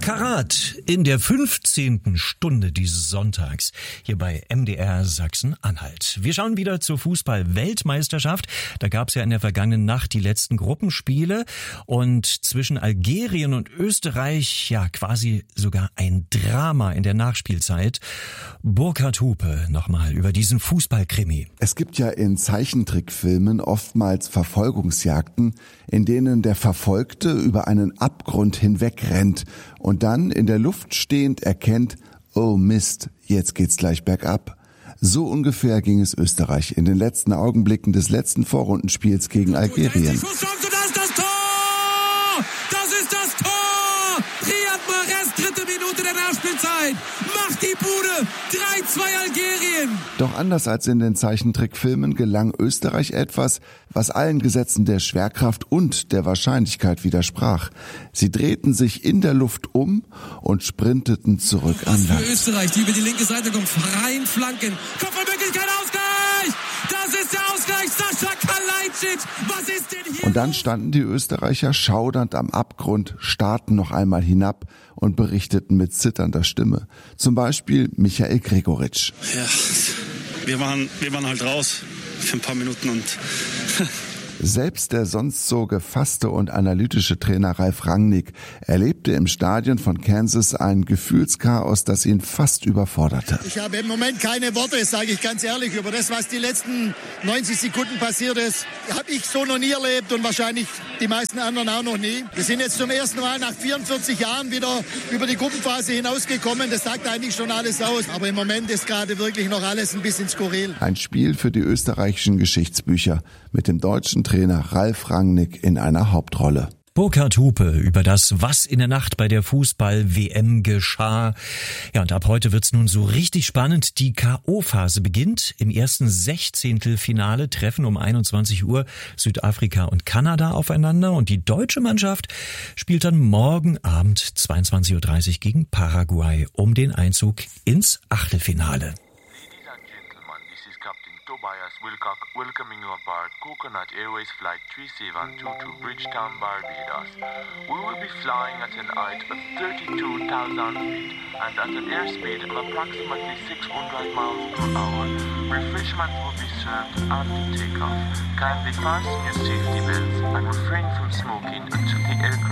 Karat in der 15. Stunde dieses Sonntags hier bei MDR Sachsen-Anhalt. Wir schauen wieder zur Fußball-Weltmeisterschaft. Da gab es ja in der vergangenen Nacht die letzten Gruppenspiele und zwischen Algerien und Österreich ja quasi sogar ein Drama in der Nachspielzeit. Burkhard Hupe nochmal über diesen Fußballkrimi. Es gibt ja in Zeichentrickfilmen oftmals Verfolgungsjagden, in denen der Verfolgte über einen Abgrund hinweg rennt und dann in der Luft stehend erkennt, oh Mist, jetzt geht's gleich bergab. So ungefähr ging es Österreich in den letzten Augenblicken des letzten Vorrundenspiels gegen Algerien. Das ist das Tor! Das ist das Tor! Riyad Mahrez, 3. Minute der Nachspielzeit. Macht die Bude. 3-2 Algerien. Doch anders als in den Zeichentrickfilmen gelang Österreich etwas, was allen Gesetzen der Schwerkraft und der Wahrscheinlichkeit widersprach. Sie drehten sich in der Luft um und sprinteten zurück an Land. Für Österreich, die über die linke Seite kommt, freien Flanken. Kopfballmöglichkeit, Ausgleich! Das ist der Ausgleich, Sascha Kalajdzic. Was ist denn hier? Und dann standen die Österreicher schaudernd am Abgrund, starrten noch einmal hinab und berichteten mit zitternder Stimme. Zum Beispiel Michael Gregoritsch. Ja, wir waren halt raus für ein paar Minuten und Selbst der sonst so gefasste und analytische Trainer Ralf Rangnick erlebte im Stadion von Kansas ein Gefühlschaos, das ihn fast überforderte. Ich habe im Moment keine Worte, sage ich ganz ehrlich, über das, was die letzten 90 Sekunden passiert ist. Habe ich so noch nie erlebt und wahrscheinlich die meisten anderen auch noch nie. Wir sind jetzt zum ersten Mal nach 44 Jahren wieder über die Gruppenphase hinausgekommen. Das sagt eigentlich schon alles aus. Aber im Moment ist gerade wirklich noch alles ein bisschen skurril. Ein Spiel für die österreichischen Geschichtsbücher mit dem deutschen Trainer Ralf Rangnick in einer Hauptrolle. Burkhard Hupe über das, was in der Nacht bei der Fußball-WM geschah. Ja, und ab heute wird's nun so richtig spannend. Die K.O.-Phase beginnt. Im ersten Sechzehntelfinale treffen um 21 Uhr Südafrika und Kanada aufeinander. Und die deutsche Mannschaft spielt dann morgen Abend 22.30 Uhr gegen Paraguay um den Einzug ins Achtelfinale. Tobias Wilcock welcoming you aboard Coconut Airways Flight 3722 to Bridgetown, Barbados. We will be flying at an height of 32,000 feet and at an airspeed of approximately 600 miles per hour. Refreshments will be served after takeoff. Kindly fasten your safety belts and refrain from smoking until the aircraft